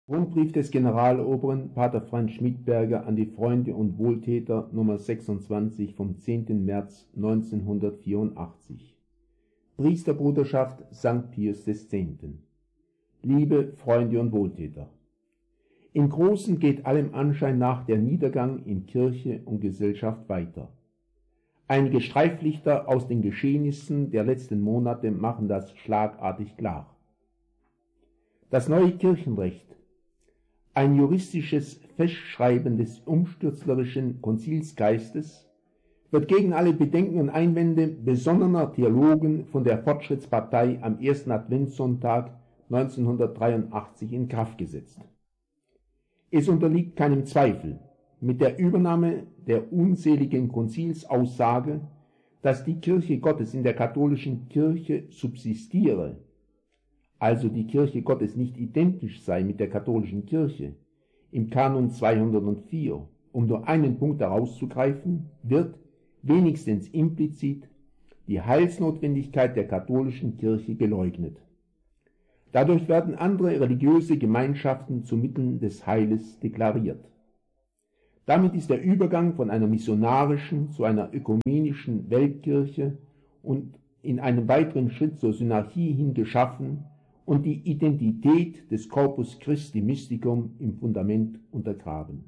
Rundbrief des Generaloberen Pater Franz Schmidberger an die Freunde und Wohltäter Nummer 26 vom 10. März 1984. Priesterbruderschaft St. Pius X. Liebe Freunde und Wohltäter, im Großen geht allem Anschein nach der Niedergang in Kirche und Gesellschaft weiter. Einige Streiflichter aus den Geschehnissen der letzten Monate machen das schlagartig klar. Das neue Kirchenrecht, ein juristisches Festschreiben des umstürzlerischen Konzilsgeistes, wird gegen alle Bedenken und Einwände besonnener Theologen von der Fortschrittspartei am 1. Adventssonntag 1983 in Kraft gesetzt. Es unterliegt keinem Zweifel, mit der Übernahme der unseligen Konzilsaussage, dass die Kirche Gottes in der katholischen Kirche subsistiere, also die Kirche Gottes nicht identisch sei mit der katholischen Kirche, im Kanon 204, um nur einen Punkt herauszugreifen, wird, wenigstens implizit, die Heilsnotwendigkeit der katholischen Kirche geleugnet. Dadurch werden andere religiöse Gemeinschaften zu Mitteln des Heiles deklariert. Damit ist der Übergang von einer missionarischen zu einer ökumenischen Weltkirche und in einem weiteren Schritt zur Synarchie hin geschaffen und die Identität des Corpus Christi Mysticum im Fundament untergraben.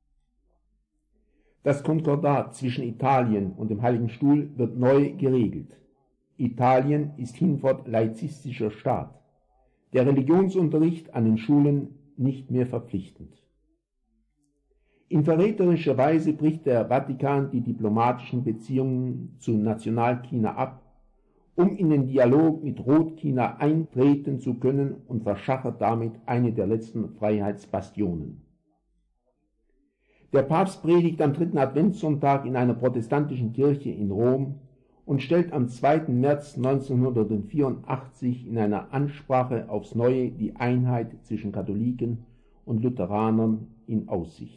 Das Konkordat zwischen Italien und dem Heiligen Stuhl wird neu geregelt. Italien ist hinfort laizistischer Staat. Der Religionsunterricht an den Schulen nicht mehr verpflichtend. In verräterischer Weise bricht der Vatikan die diplomatischen Beziehungen zu Nationalchina ab, um in den Dialog mit Rotchina eintreten zu können, und verschachert damit eine der letzten Freiheitsbastionen. Der Papst predigt am 3. Adventssonntag in einer protestantischen Kirche in Rom und stellt am 2. März 1984 in einer Ansprache aufs Neue die Einheit zwischen Katholiken und Lutheranern in Aussicht.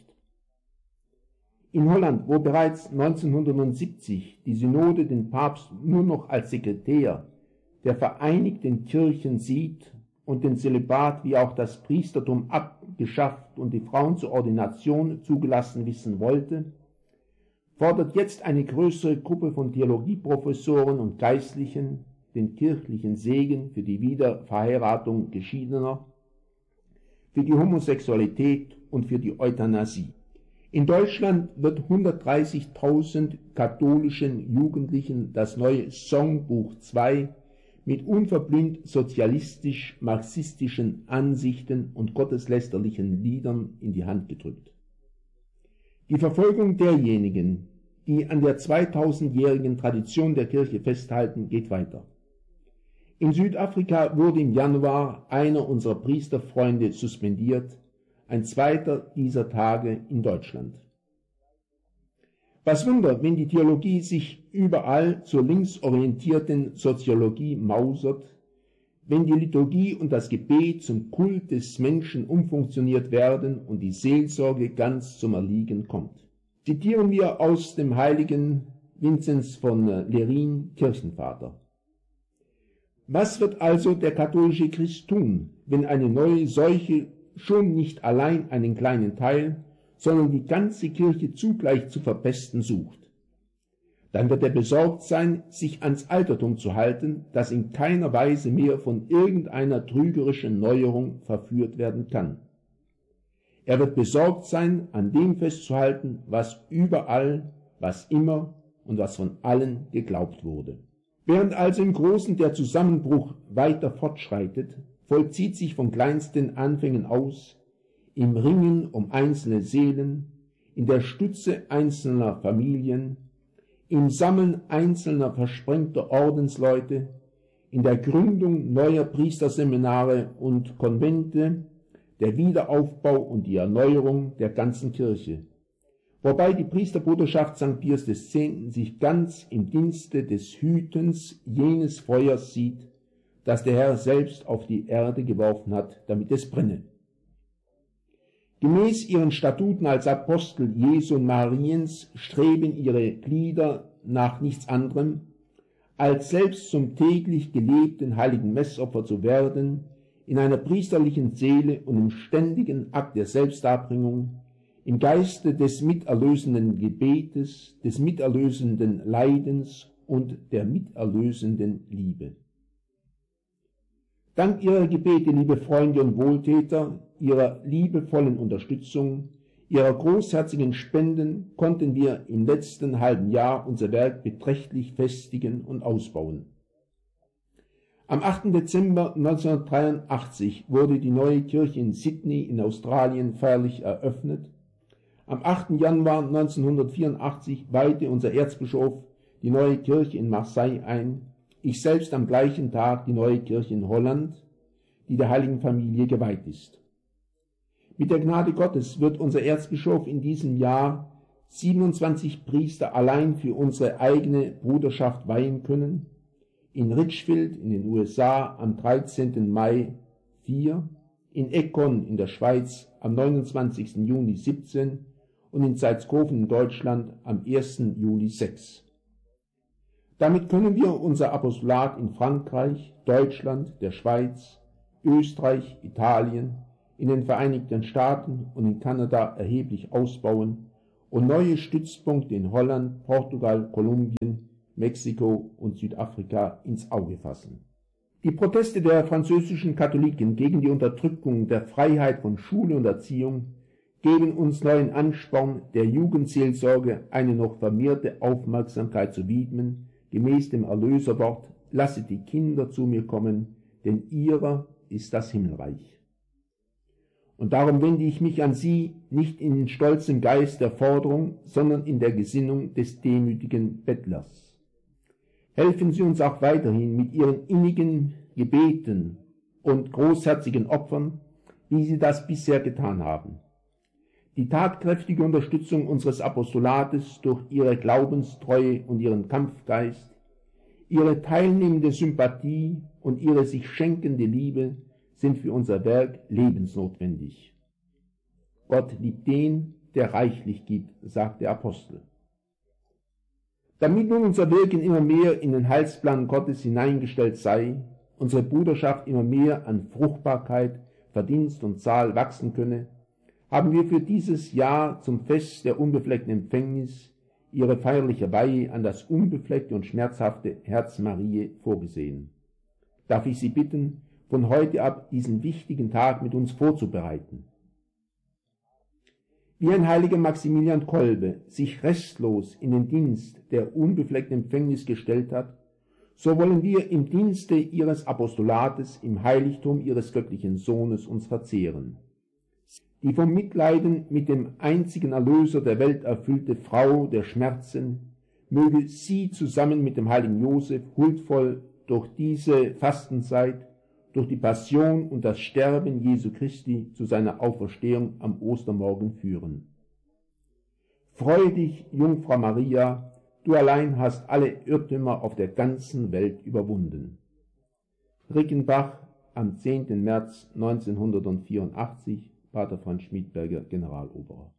In Holland, wo bereits 1970 die Synode den Papst nur noch als Sekretär der Vereinigten Kirchen sieht und den Zölibat wie auch das Priestertum abgeschafft und die Frauen zur Ordination zugelassen wissen wollte, fordert jetzt eine größere Gruppe von Theologieprofessoren und Geistlichen den kirchlichen Segen für die Wiederverheiratung Geschiedener, für die Homosexualität und für die Euthanasie. In Deutschland wird 130.000 katholischen Jugendlichen das neue Songbuch 2 mit unverblümt sozialistisch-marxistischen Ansichten und gotteslästerlichen Liedern in die Hand gedrückt. Die Verfolgung derjenigen, die an der 2000-jährigen Tradition der Kirche festhalten, geht weiter. In Südafrika wurde im Januar einer unserer Priesterfreunde suspendiert, ein zweiter dieser Tage in Deutschland. Was Wunder, wenn die Theologie sich überall zur linksorientierten Soziologie mausert, wenn die Liturgie und das Gebet zum Kult des Menschen umfunktioniert werden und die Seelsorge ganz zum Erliegen kommt. Zitieren wir aus dem heiligen Vinzenz von Lerin, Kirchenvater. Was wird also der katholische Christ tun, wenn eine neue Seuche schon nicht allein einen kleinen Teil, sondern die ganze Kirche zugleich zu verpesten sucht? Dann wird er besorgt sein, sich ans Altertum zu halten, das in keiner Weise mehr von irgendeiner trügerischen Neuerung verführt werden kann. Er wird besorgt sein, an dem festzuhalten, was überall, was immer und was von allen geglaubt wurde. Während also im Großen der Zusammenbruch weiter fortschreitet, vollzieht sich von kleinsten Anfängen aus, im Ringen um einzelne Seelen, in der Stütze einzelner Familien, im Sammeln einzelner versprengter Ordensleute, in der Gründung neuer Priesterseminare und Konvente, der Wiederaufbau und die Erneuerung der ganzen Kirche, wobei die Priesterbruderschaft St. Pius X. sich ganz im Dienste des Hütens jenes Feuers sieht, das der Herr selbst auf die Erde geworfen hat, damit es brenne. Gemäß ihren Statuten als Apostel Jesu und Mariens streben ihre Glieder nach nichts anderem, als selbst zum täglich gelebten heiligen Messopfer zu werden, in einer priesterlichen Seele und im ständigen Akt der Selbstdarbringung, im Geiste des miterlösenden Gebetes, des miterlösenden Leidens und der miterlösenden Liebe. Dank Ihrer Gebete, liebe Freunde und Wohltäter, Ihrer liebevollen Unterstützung, Ihrer großherzigen Spenden konnten wir im letzten halben Jahr unser Werk beträchtlich festigen und ausbauen. Am 8. Dezember 1983 wurde die neue Kirche in Sydney in Australien feierlich eröffnet. Am 8. Januar 1984 weihte unser Erzbischof die neue Kirche in Marseille ein, ich selbst am gleichen Tag die neue Kirche in Holland, die der Heiligen Familie geweiht ist. Mit der Gnade Gottes wird unser Erzbischof in diesem Jahr 27 Priester allein für unsere eigene Bruderschaft weihen können, in Richfield in den USA am 13. Mai 4, in Eckern in der Schweiz am 29. Juni 17 und in Zeitskofen in Deutschland am 1. Juli 6. Damit können wir unser Apostolat in Frankreich, Deutschland, der Schweiz, Österreich, Italien, in den Vereinigten Staaten und in Kanada erheblich ausbauen und neue Stützpunkte in Holland, Portugal, Kolumbien, Mexiko und Südafrika ins Auge fassen. Die Proteste der französischen Katholiken gegen die Unterdrückung der Freiheit von Schule und Erziehung geben uns neuen Ansporn, der Jugendseelsorge eine noch vermehrte Aufmerksamkeit zu widmen, gemäß dem Erlöserwort, lasset die Kinder zu mir kommen, denn ihrer ist das Himmelreich. Und darum wende ich mich an Sie nicht in stolzem Geist der Forderung, sondern in der Gesinnung des demütigen Bettlers. Helfen Sie uns auch weiterhin mit Ihren innigen Gebeten und großherzigen Opfern, wie Sie das bisher getan haben. Die tatkräftige Unterstützung unseres Apostolates durch Ihre Glaubenstreue und Ihren Kampfgeist, Ihre teilnehmende Sympathie und Ihre sich schenkende Liebe sind für unser Werk lebensnotwendig. Gott liebt den, der reichlich gibt, sagt der Apostel. Damit nun unser Wirken immer mehr in den Heilsplan Gottes hineingestellt sei, unsere Bruderschaft immer mehr an Fruchtbarkeit, Verdienst und Zahl wachsen könne, haben wir für dieses Jahr zum Fest der unbefleckten Empfängnis ihre feierliche Weihe an das unbefleckte und schmerzhafte Herz Mariä vorgesehen. Darf ich Sie bitten, von heute ab diesen wichtigen Tag mit uns vorzubereiten. Wie ein heiliger Maximilian Kolbe sich restlos in den Dienst der unbefleckten Empfängnis gestellt hat, so wollen wir im Dienste ihres Apostolates im Heiligtum ihres göttlichen Sohnes uns verzehren. Die vom Mitleiden mit dem einzigen Erlöser der Welt erfüllte Frau der Schmerzen, möge sie zusammen mit dem heiligen Josef huldvoll durch diese Fastenzeit, durch die Passion und das Sterben Jesu Christi zu seiner Auferstehung am Ostermorgen führen. Freu dich, Jungfrau Maria, du allein hast alle Irrtümer auf der ganzen Welt überwunden. Rickenbach am 10. März 1984, Pater Franz Schmidberger, Generaloberer.